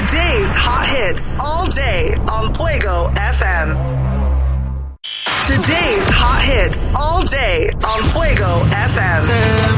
Today's hot hits all day on Fuego FM. Today's hot hits